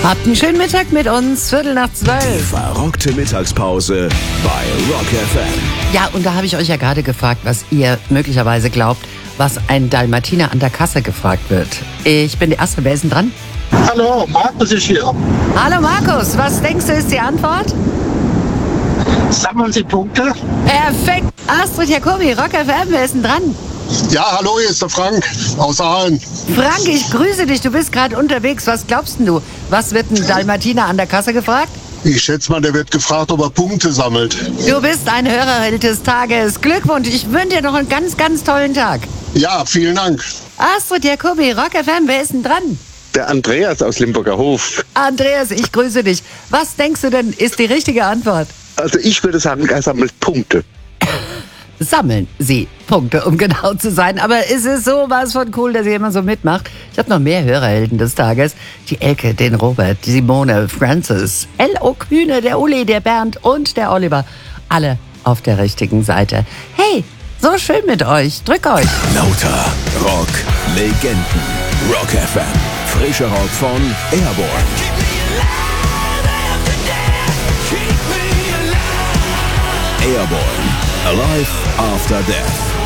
Habt einen schönen Mittag mit uns, 11:45. Die verrockte Mittagspause bei Rock FM. Ja, und da habe ich euch ja gerade gefragt, was ihr möglicherweise glaubt, was ein Dalmatiner an der Kasse gefragt wird. Ich bin die Erste, wer ist denn dran? Hallo, Markus ist hier. Hallo Markus, was denkst du ist die Antwort? Sammeln Sie Punkte? Perfekt. Astrid Jacobi, Rock FM, wer ist denn dran? Ja, hallo, hier ist der Frank aus Aalen. Frank, ich grüße dich, du bist gerade unterwegs. Was glaubst denn du? Was wird ein Dalmatiner an der Kasse gefragt? Ich schätze mal, der wird gefragt, ob er Punkte sammelt. Du bist ein Hörerheld des Tages. Glückwunsch, ich wünsche dir noch einen ganz, ganz tollen Tag. Ja, vielen Dank. Astrid Jacobi, Rock FM, wer ist denn dran? Der Andreas aus Limburger Hof. Andreas, ich grüße dich. Was denkst du denn, ist die richtige Antwort? Also ich würde sagen, er sammelt Punkte. Sammeln Sie Punkte, um genau zu sein. Aber es ist sowas von cool, dass ihr immer so mitmacht. Ich habe noch mehr Hörerhelden des Tages. Die Elke, den Robert, die Simone, Francis, L.O. Kühne, der Uli, der Bernd und der Oliver. Alle auf der richtigen Seite. Hey, so schön mit euch. Drück euch. Lauter Rock Legenden. Rock FM. Frischer Rock von Airborne. Airborne. Alive After Death.